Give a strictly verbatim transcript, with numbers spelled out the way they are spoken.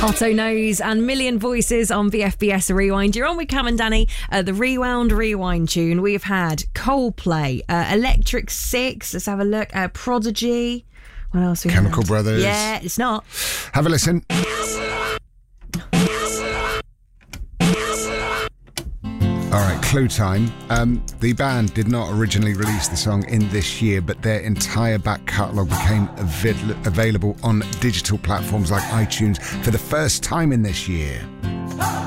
Otto Knows and Million Voices on V F B S Rewind. You're on with Cam and Danny. Uh, the Rewound Rewind tune. We've had Coldplay, uh, Electric Six. Let's have a look. Uh, Prodigy. What else we Chemical had? Brothers. Yeah, it's not. Have a listen. All right, clue time. Um, the band did not originally release the song in this year, but their entire back catalogue became avid- available on digital platforms like iTunes for the first time in this year.